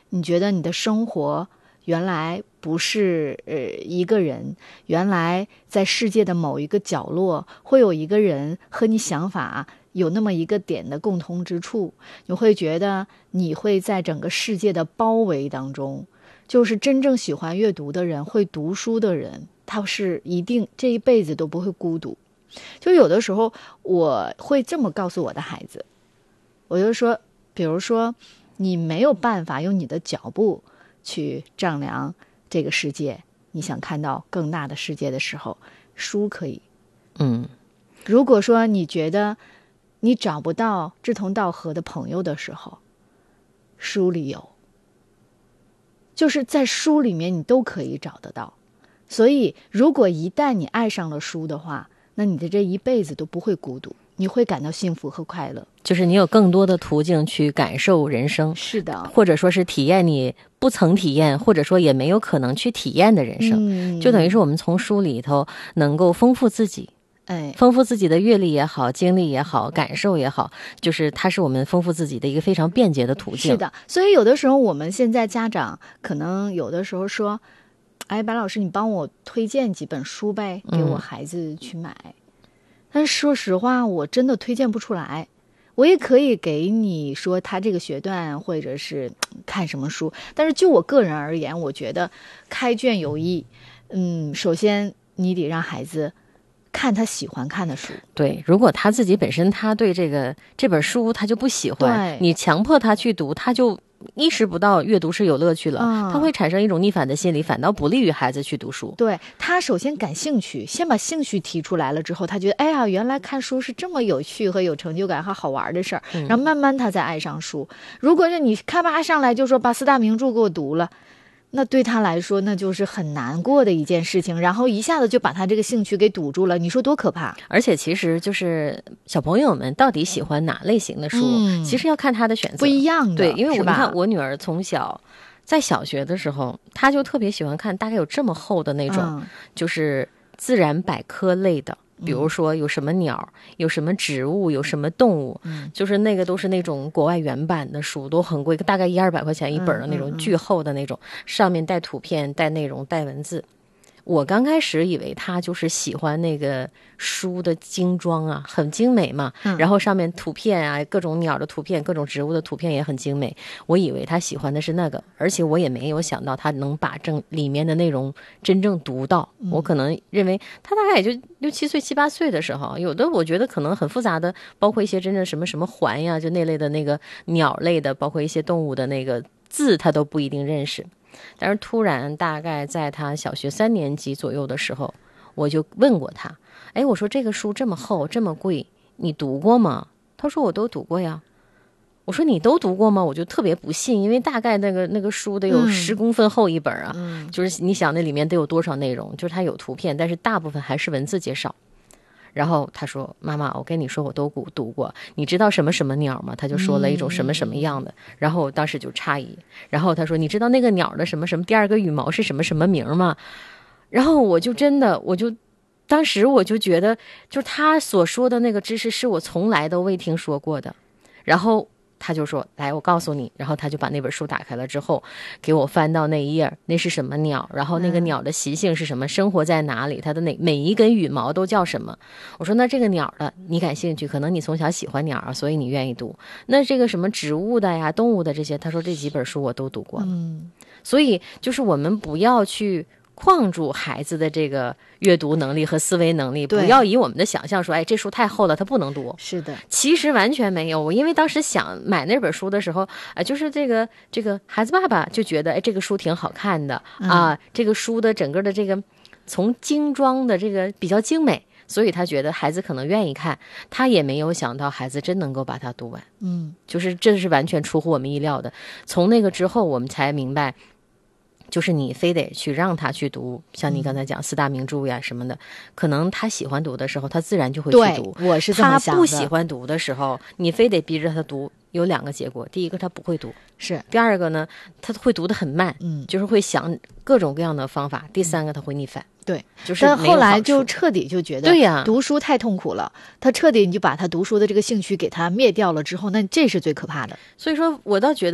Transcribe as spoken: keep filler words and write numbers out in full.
你觉得你的生活原来不是呃一个人，原来在世界的某一个角落会有一个人和你想法有那么一个点的共通之处，你会觉得你会在整个世界的包围当中，就是真正喜欢阅读的人，会读书的人，他是一定这一辈子都不会孤独。就有的时候我会这么告诉我的孩子，我就说，比如说你没有办法用你的脚步去丈量这个世界，你想看到更大的世界的时候，书可以。 嗯， 如果说你觉得你找不到志同道合的朋友的时候，书里有，就是在书里面你都可以找得到。所以如果一旦你爱上了书的话，那你的这一辈子都不会孤独，你会感到幸福和快乐。 就是你有更多的途径去感受人生， 是的， 或者说是体验你不曾体验，或者说也没有可能去体验的人生。 嗯， 就等于是我们从书里头能够丰富自己， 哎， 丰富自己的阅历也好，经历也好，感受也好，就是它是我们丰富自己的一个非常便捷的途径。 是的，所以有的时候我们现在家长可能有的时候说，哎，白老师你帮我推荐几本书呗，给我孩子去买。嗯，但是说实话我真的推荐不出来。我也可以给你说他这个学段或者是看什么书，但是就我个人而言，我觉得开卷有益。嗯，首先你得让孩子看他喜欢看的书。 对，如果他自己本身他对这个这本书他就不喜欢，你强迫他去读，他就意识不到阅读是有乐趣了，嗯，他会产生一种逆反的心理，反倒不利于孩子去读书。 对，他首先感兴趣，先把兴趣提出来了之后，他觉得哎呀，原来看书是这么有趣和有成就感和好玩的事儿，嗯，然后慢慢他再爱上书。如果是你开吧上来就说把四大名著给我读了，那对他来说那就是很难过的一件事情，然后一下子就把他这个兴趣给堵住了，你说多可怕。 而且其实就是小朋友们到底喜欢哪类型的书，嗯，其实要看他的选择不一样的。 对，因为我看我女儿从小在小学的时候，她就特别喜欢看大概有这么厚的那种，嗯，就是自然百科类的，比如说有什么鸟，有什么植物，有什么动物，嗯，就是那个都是那种国外原版的书，都很贵，大概一二百块钱一本的那种，嗯嗯嗯，巨厚的那种，上面带图片带内容带文字。我刚开始以为他就是喜欢那个书的精装啊，很精美嘛，嗯，然后上面图片啊，各种鸟的图片，各种植物的图片也很精美，我以为他喜欢的是那个，而且我也没有想到他能把正里面的内容真正读到，嗯，我可能认为他大概也就六七岁七八岁的时候，有的我觉得可能很复杂的，包括一些真正什么什么环呀，就那类的那个鸟类的，包括一些动物的那个字他都不一定认识。但是突然大概在他小学三年级左右的时候，我就问过他，哎，我说这个书这么厚这么贵，你读过吗？他说我都读过呀。我说你都读过吗？我就特别不信，因为大概那个那个书得有十公分厚一本啊，嗯，就是你想那里面得有多少内容，就是它有图片，但是大部分还是文字介绍。然后他说妈妈，我跟你说我都读过，你知道什么什么鸟吗？他就说了一种什么什么样的，嗯，然后我当时就诧异。然后他说你知道那个鸟的什么什么第二个羽毛是什么什么名吗？然后我就真的我就当时我就觉得就是他所说的那个知识是我从来都未听说过的。然后他就说来我告诉你，然后他就把那本书打开了之后给我翻到那一页，那是什么鸟，然后那个鸟的习性是什么，生活在哪里，它的哪每一根羽毛都叫什么。我说那这个鸟的你感兴趣，可能你从小喜欢鸟啊，所以你愿意读。那这个什么植物的呀动物的这些，他说这几本书我都读过了。嗯，所以就是我们不要去框住孩子的这个阅读能力和思维能力，不要以我们的想象说哎，这书太厚了他不能读。 是的， 其实完全没有。我因为当时想买那本书的时候，呃、就是这个这个孩子爸爸就觉得哎，这个书挺好看的，嗯，啊，这个书的整个的这个从精装的这个比较精美，所以他觉得孩子可能愿意看，他也没有想到孩子真能够把它读完。嗯，就是这是完全出乎我们意料的。从那个之后我们才明白，就是你非得去让他去读像你刚才讲四大名著呀什么的，嗯，可能他喜欢读的时候他自然就会去读。 对，我是这么想的。 他不喜欢读的时候你非得逼着他读，有两个结果，第一个他不会读， 是第二个呢他会读得很慢，嗯，就是会想各种各样的方法，第三个他会逆反。 对， 就是但后来就彻底就觉得对呀， 读书太痛苦了，他彻底你就把他读书的这个兴趣给他灭掉了之后，那这是最可怕的。 所以说我倒觉得